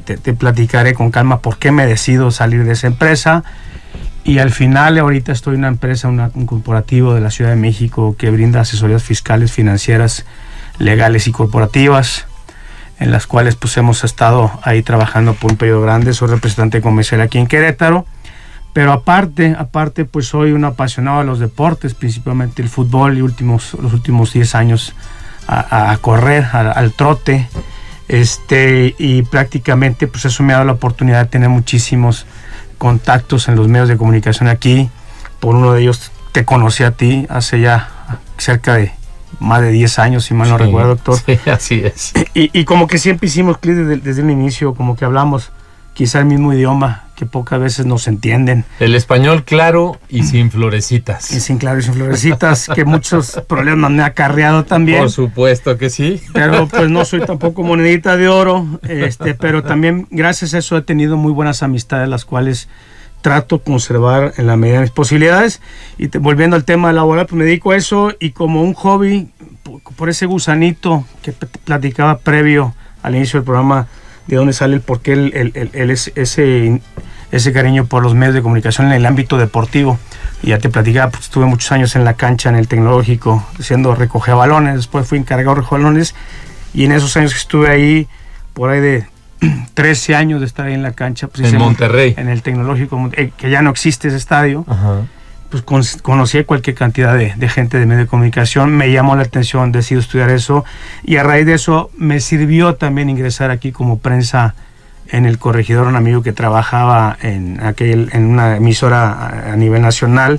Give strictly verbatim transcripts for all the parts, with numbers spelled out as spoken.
te, te platicaré con calma por qué me decido salir de esa empresa. Y al final, ahorita estoy en una empresa, una, un corporativo de la Ciudad de México que brinda asesorías fiscales, financieras, legales y corporativas, en las cuales pues hemos estado ahí trabajando por un periodo grande. Soy representante comercial aquí en Querétaro, pero aparte, aparte pues soy un apasionado de los deportes, principalmente el fútbol, y últimos, los últimos diez años a, a correr, a, al trote, este, y prácticamente pues eso me ha dado la oportunidad de tener muchísimos contactos en los medios de comunicación aquí. Por uno de ellos te conocí a ti hace ya cerca de más de diez años, si mal no sí, recuerdo, doctor. Sí, así es. Y, y como que siempre hicimos clic desde, desde el inicio, como que hablamos quizá el mismo idioma, que pocas veces nos entienden. El español claro y sin florecitas. Y sin claro y sin florecitas, que muchos problemas me ha acarreado también. Por supuesto que sí. Pero pues no soy tampoco monedita de oro, este, pero también gracias a eso he tenido muy buenas amistades, las cuales trato de conservar en la medida de mis posibilidades. Y te, volviendo al tema laboral, pues me dedico a eso, y como un hobby, por, por ese gusanito que platicaba previo al inicio del programa, de dónde sale el porqué el, el, el, el, ese, ese cariño por los medios de comunicación en el ámbito deportivo. Y ya te platicaba, pues estuve muchos años en la cancha, en el tecnológico, siendo recoger balones, después fui encargado de recoger balones, y en esos años que estuve ahí, por ahí de trece años de estar ahí en la cancha, pues en Monterrey, en el tecnológico, eh, que ya no existe ese estadio. Ajá. Pues con, conocí a cualquier cantidad de, de gente de medio de comunicación, me llamó la atención, decidí estudiar eso, y a raíz de eso me sirvió también ingresar aquí como prensa en El Corregidor, un amigo que trabajaba en, aquel, en una emisora a, a nivel nacional,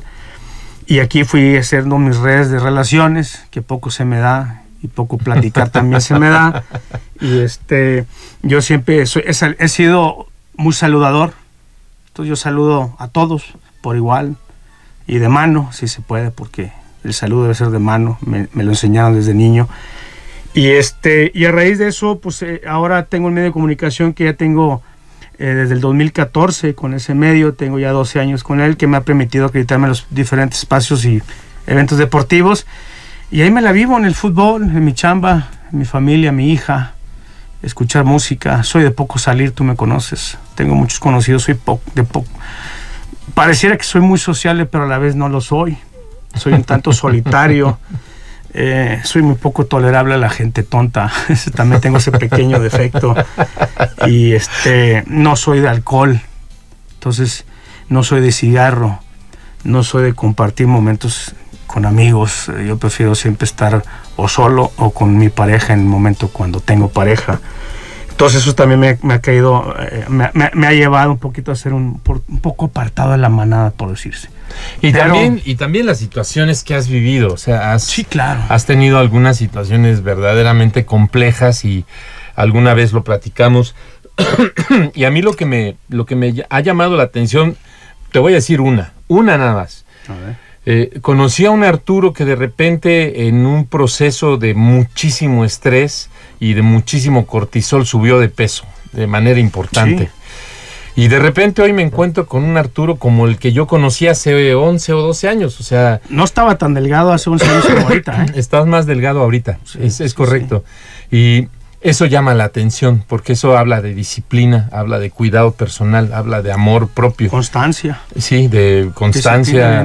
y aquí fui haciendo mis redes de relaciones, que poco se me da, y poco platicar también se me da, y este, yo siempre soy, he, he sido muy saludador, entonces yo saludo a todos por igual, y de mano, si se puede, porque el saludo debe ser de mano, me, me lo enseñaron desde niño. Y este y a raíz de eso, pues eh, ahora tengo un medio de comunicación que ya tengo eh, desde el dos mil catorce con ese medio, tengo ya doce años con él, que me ha permitido acreditarme en los diferentes espacios y eventos deportivos. Y ahí me la vivo en el fútbol, en mi chamba, en mi familia, mi hija, escuchar música. Soy de poco salir, tú me conoces. Tengo muchos conocidos, soy po- de poco... Pareciera que soy muy sociable, pero a la vez no lo soy. Soy un tanto solitario. Eh, soy muy poco tolerable a la gente tonta. También tengo ese pequeño defecto. Y este, no soy de alcohol. Entonces, no soy de cigarro. No soy de compartir momentos con amigos. Yo prefiero siempre estar o solo o con mi pareja en el momento cuando tengo pareja. Entonces eso también me, me ha caído, eh, me, me, me ha llevado un poquito a ser un, por, un poco apartado de la manada, por decirse. Y, Pero, también, y también las situaciones que has vivido, o sea, has, sí, claro. has tenido algunas situaciones verdaderamente complejas, y alguna vez lo platicamos. Y a mí lo que me, lo que me ha llamado la atención, te voy a decir una, una nada más. A ver. Eh, conocí a un Arturo que de repente, en un proceso de muchísimo estrés y de muchísimo cortisol, subió de peso de manera importante. Sí. Y de repente hoy me encuentro con un Arturo como el que yo conocí hace once o doce años. O sea, no estaba tan delgado hace once años como ahorita, ¿eh? Estás más delgado ahorita, sí, es, es correcto. Sí. Y eso llama la atención, porque eso habla de disciplina, habla de cuidado personal, habla de amor propio. Constancia. Sí, de constancia.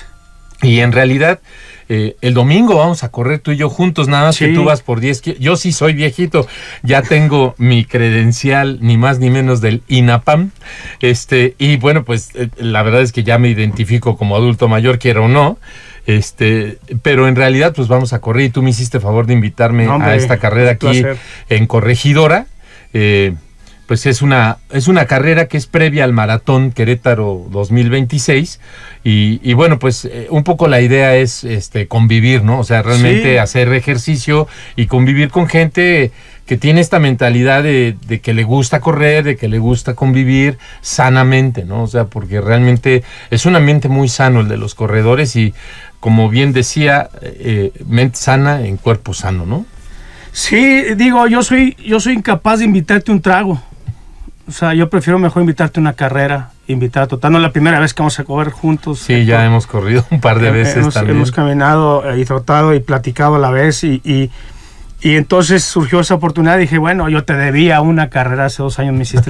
Y en realidad, eh, el domingo vamos a correr tú y yo juntos, nada más sí. que tú vas por diez kilómetros. Yo sí soy viejito, ya tengo mi credencial, ni más ni menos del INAPAM. Este, y bueno, pues eh, la verdad es que ya me identifico como adulto mayor, quiera o no. Este, pero en realidad, pues vamos a correr, y tú me hiciste favor de invitarme no, hombre, a esta carrera aquí en Corregidora. Eh, pues es una, es una carrera que es previa al Maratón Querétaro dos mil veintiséis, y, y bueno, pues eh, un poco la idea es este convivir, ¿no? O sea, realmente sí. hacer ejercicio y convivir con gente que tiene esta mentalidad de, de que le gusta correr, de que le gusta convivir sanamente, ¿no? O sea, porque realmente es un ambiente muy sano el de los corredores, y como bien decía, eh, mente sana en cuerpo sano, ¿no? Sí, digo, yo soy, yo soy incapaz de invitarte un trago. O sea, yo prefiero mejor invitarte a una carrera, invitar a total. No es la primera vez que vamos a correr juntos. Sí, eh, ya hemos corrido un par de eh, veces hemos, también. Hemos caminado y trotado y platicado a la vez, y, y, y entonces surgió esa oportunidad. Dije, bueno, yo te debía una carrera hace dos años, me hiciste